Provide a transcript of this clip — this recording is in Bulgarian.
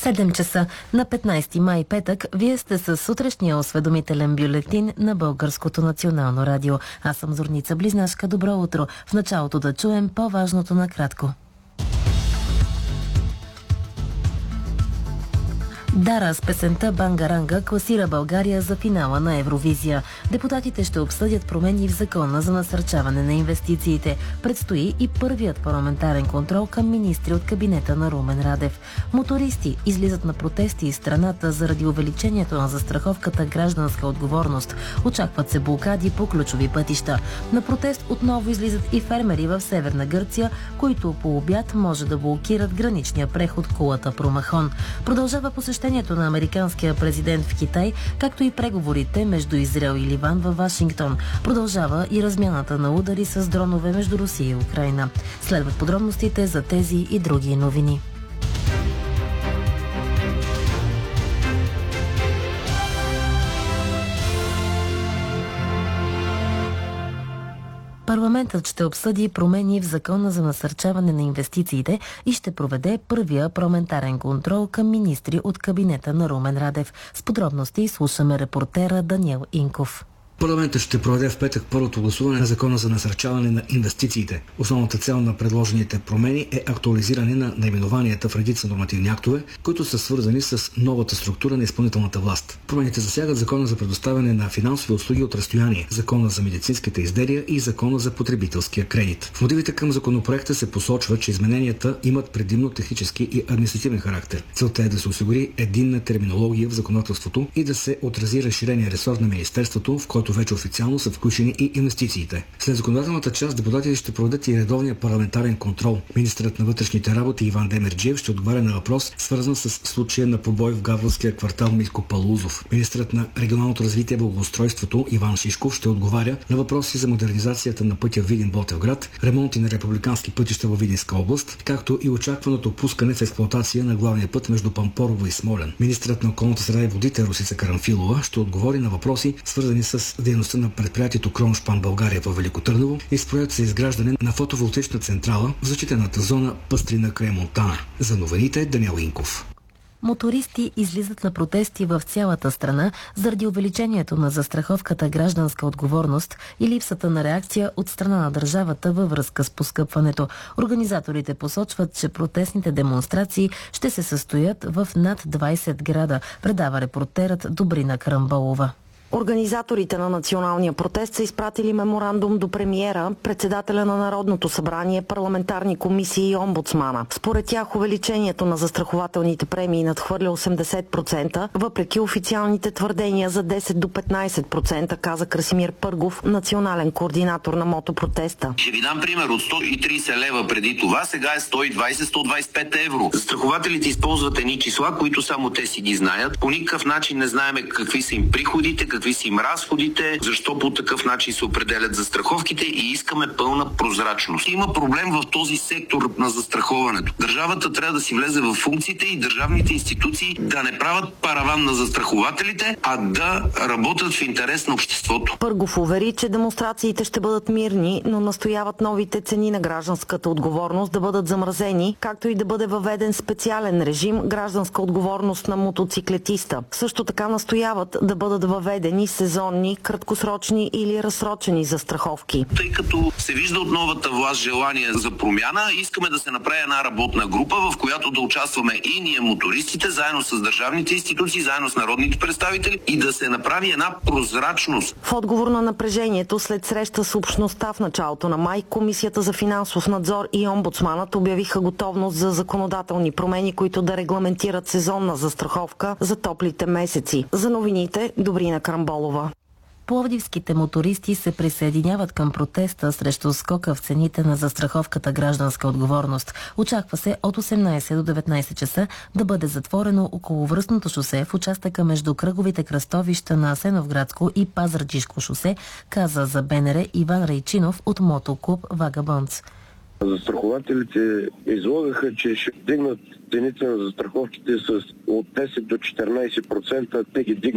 7 часа на 15 май, петък. Вие сте с сутрешния осведомителен бюлетин на Българското национално радио. Аз съм Зорница Близнашка. Добро утро. В началото да чуем по-важното накратко. Дара с песента Бангаранга класира България за финала на Евровизия. Депутатите ще обсъдят промени в закона за насърчаване на инвестициите. Предстои и първият парламентарен контрол към министри от кабинета на Румен Радев. Мотористи излизат на протести из страната заради увеличението на застраховката гражданска отговорност. Очакват се блокади по ключови пътища. На протест отново излизат и фермери в Северна Гърция, които по обяд може да блокират граничния преход Кулата Промахон. Продължава посещението на американския президент в Китай, както и преговорите между Израел и Ливан във Вашингтон. Продължава и размяната на удари с дронове между Русия и Украйна. Следват подробностите за тези и други новини. Парламентът ще обсъди промени в закона за насърчаване на инвестициите и ще проведе първия парламентарен контрол към министри от кабинета на Румен Радев. С подробности слушаме репортера Даниел Инков. Парламентът ще проведе в петък първото гласуване на закона за насърчаване на инвестициите. Основната цел на предложените промени е актуализиране на наименованията в редица нормативни актове, които са свързани с новата структура на изпълнителната власт. Промените засягат закона за предоставяне на финансови услуги от разстояние, закона за медицинските изделия и закона за потребителския кредит. В мотивите към законопроекта се посочва, че измененията имат предимно технически и административен характер. Целта е да се осигури единна терминология в законодателството и да се отрази разширения ресор на министерството, в който вече официално са включени и инвестициите. След законодателната част депутатите ще проведат и редовния парламентарен контрол. Министърът на вътрешните работи Иван Демерджиев ще отговаря на въпрос, свързан с случая на побой в гаврилския квартал Митко Палузов. Министърът на регионалното развитие и благоустройството Иван Шишков ще отговаря на въпроси за модернизацията на пътя Видин-Ботевград, ремонти на републикански пътища във Видинска област, както и очакваното пускане в експлоатация на главния път между Пампорово и Смолян. Министърът на околната среда и водите Росица Карамфилова ще отговори на въпроси, свързани с дейността на предприятието Кроншпан България във Велико Търново и с проект за изграждане на фотоволтаична централа в защитената зона Пъстрина край Монтана. За новините Даниел Инков. Мотористи излизат на протести в цялата страна заради увеличението на застраховката гражданска отговорност и липсата на реакция от страна на държавата във връзка с поскъпването. Организаторите посочват, че протестните демонстрации ще се състоят в над 20 града, предава репортерът Добрина Карамболова. Организаторите на националния протест са изпратили меморандум до премиера, председателя на Народното събрание, парламентарни комисии и омбудсмана. Според тях увеличението на застрахователните премии надхвърля 80%, въпреки официалните твърдения за 10 до 15%, каза Красимир Пъргов, национален координатор на мотопротеста. Ще ви дам пример. От 130 лева преди това, сега е 120-125 евро. Застрахователите използват едни числа, които само те си ги знаят. По никакъв начин не знаем какви са им приходите, какви са им разходите, защо по такъв начин се определят застраховките и искаме пълна прозрачност. Има проблем в този сектор на застраховането. Държавата трябва да си влезе в функциите и държавните институции да не правят параван на застрахователите, а да работят в интерес на обществото. Пъргов увери, че демонстрациите ще бъдат мирни, но настояват новите цени на гражданската отговорност да бъдат замразени, както и да бъде въведен специален режим гражданска отговорност на мотоциклетиста. Също така настояват да бъдат въведени сезонни, краткосрочни или разсрочени застраховки. Тъй като се вижда от новата власт желание за промяна, искаме да се направи една работна група, в която да участваме и ние мотористите, заедно с държавните институции, заедно с народните представители и да се направи една прозрачност. В отговор на напрежението след среща с общността в началото на май, Комисията за финансов надзор и омбудсманът обявиха готовност за законодателни промени, които да регламентират сезонна застраховка за топлите месеци. За новините Добрина Карамболова. Пловдивските мотористи се присъединяват към протеста срещу скока в цените на застраховката гражданска отговорност. Очаква се от 18 до 19 часа да бъде затворено околовръстното шосе в участъка между кръговите кръстовища на Асеновградско и Пазарджишко шосе, каза за БНР Иван Райчинов от мотоклуб Вагабондс. Застрахователите излагаха, че ще дигнат цените на застраховките с от 10 до 14%. Те ги